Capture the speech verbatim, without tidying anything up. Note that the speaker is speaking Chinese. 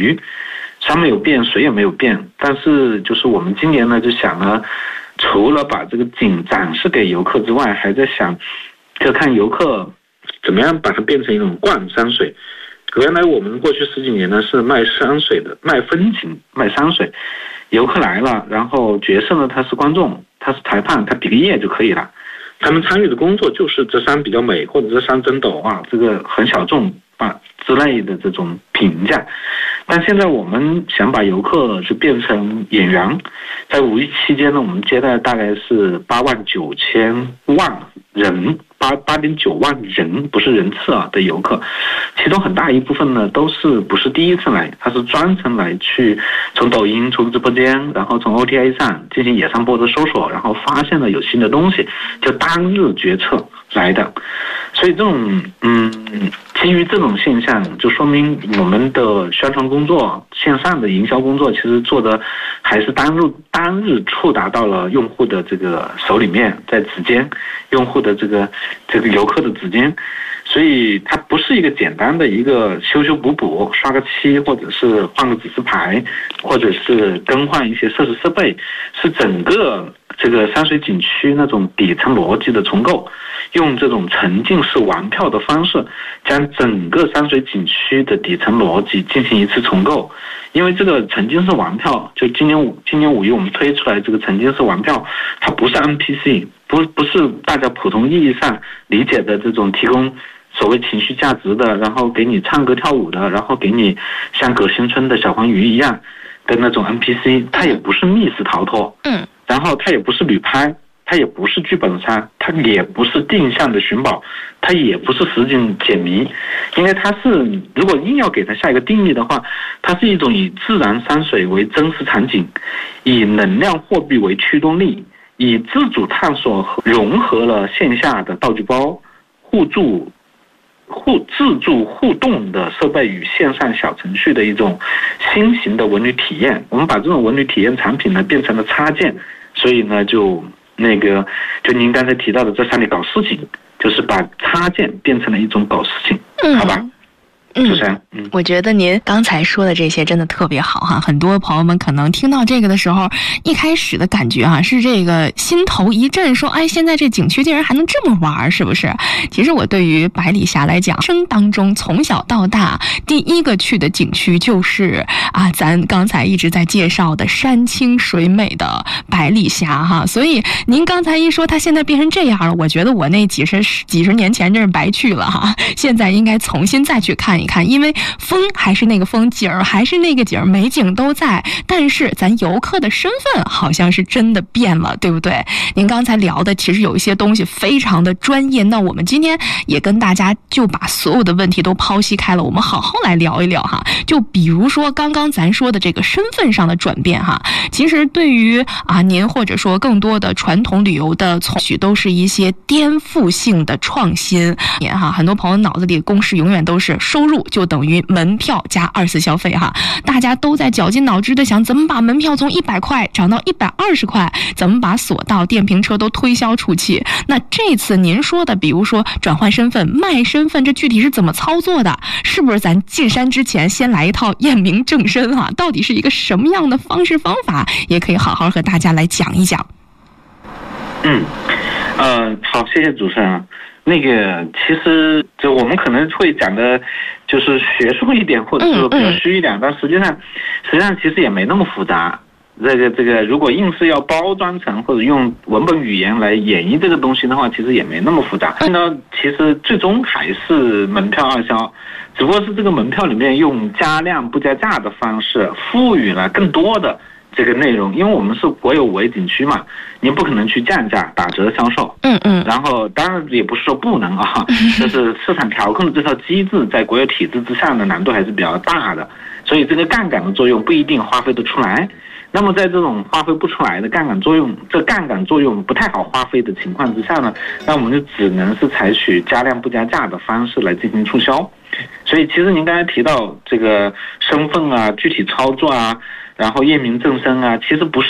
鱼，山没有变，水也没有变。但是就是我们今年呢就想了，除了把这个景展示给游客之外，还在想就看游客怎么样把它变成一种逛山水。原来我们过去十几年呢是卖山水的，卖风景，卖山水。游客来了，然后角色呢他是观众，他是裁判，他比个耶就可以了。他们参与的工作就是这山比较美，或者这山真陡啊，这个很小众啊之类的这种评价。但现在我们想把游客就变成演员，在五一期间呢，我们接待大概是八万九千万人，八八点九万人，不是人次啊的游客，其中很大一部分呢都是不是第一次来，他是专程来去从抖音、从直播间，然后从 O T A 上进行野上播的搜索，然后发现了有新的东西，就当日决策来的。所以这种嗯，基于这种现象，就说明我们的宣传工作、线上的营销工作，其实做的还是当日当日触达到了用户的这个手里面，在指尖，用户的这个这个游客的指尖。所以它不是一个简单的一个修修补补、刷个漆，或者是换个指示牌，或者是更换一些设施设备，是整个这个山水景区那种底层逻辑的重构，用这种沉浸式玩票的方式，将整个山水景区的底层逻辑进行一次重构。因为这个沉浸式玩票，就今年五今年五一我们推出来这个沉浸式玩票，它不是 N P C， 不不是大家普通意义上理解的这种提供所谓情绪价值的，然后给你唱歌跳舞的，然后给你像葛新村的小黄鱼一样的那种 N P C， 它也不是密室逃脱，嗯，然后它也不是旅拍，它也不是剧本杀，它也不是定向的寻宝，它也不是实景解谜，因为它是如果硬要给它下一个定义的话，它是一种以自然山水为真实场景，以能量货币为驱动力，以自主探索和融合了线下的道具包、互助互自助互动的设备与线上小程序的一种新型的文旅体验。我们把这种文旅体验产品呢变成了插件，所以呢就那个就您刚才提到的在山里搞事情，就是把插件变成了一种搞事情，嗯、好吧？ 嗯，嗯，我觉得您刚才说的这些真的特别好哈。很多朋友们可能听到这个的时候，一开始的感觉啊是这个心头一震，说哎，现在这景区竟然还能这么玩，是不是？其实我对于百里峡来讲，生当中从小到大第一个去的景区就是啊，咱刚才一直在介绍的山清水美的百里峡哈。所以您刚才一说它现在变成这样了，我觉得我那几十几十年前真是白去了哈。现在应该重新再去看。你看，因为风还是那个风，景儿还是那个景儿，美景都在，但是咱游客的身份好像是真的变了，对不对？您刚才聊的其实有一些东西非常的专业，那我们今天也跟大家就把所有的问题都剖析开了，我们好好来聊一聊哈。就比如说刚刚咱说的这个身份上的转变哈，其实对于啊您或者说更多的传统旅游的从许都是一些颠覆性的创新也哈，很多朋友脑子里的公式永远都是收入就等于门票加二次消费哈，大家都在绞尽脑汁的想怎么把门票从一百块涨到一百二十块，怎么把索道、电瓶车都推销出去。那这次您说的，比如说转换身份、卖身份，这具体是怎么操作的？是不是咱进山之前先来一套验明正身哈？到底是一个什么样的方式方法？也可以好好和大家来讲一讲。 嗯，呃，好，谢谢主持人。那个其实就我们可能会讲的就是学术一点，或者说比较虚一点，嗯嗯、但实际上实际上其实也没那么复杂。这个这个如果硬是要包装成或者用文本语言来演绎这个东西的话，其实也没那么复杂。那其实最终还是门票二销，只不过是这个门票里面用加量不加价的方式赋予了更多的这个内容，因为我们是国有五 A 景区嘛，您不可能去降价打折销售，嗯嗯，然后当然也不是说不能啊，就是市场调控的这套机制在国有体制之上的难度还是比较大的，所以这个杠杆的作用不一定发挥得出来。那么在这种发挥不出来的杠杆作用，这杠杆作用不太好发挥的情况之下呢，那我们就只能是采取加量不加价的方式来进行促销。所以其实您刚才提到这个身份啊、具体操作啊，然后验明正身啊，其实不是